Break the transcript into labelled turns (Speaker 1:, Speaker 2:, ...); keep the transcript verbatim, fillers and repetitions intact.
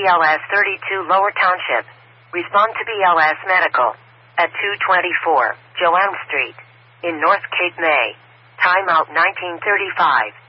Speaker 1: L S thirty-two Lower Township. Respond to B L S Medical at two twenty-four Joanne Street in North Cape May. Time out nineteen thirty-five.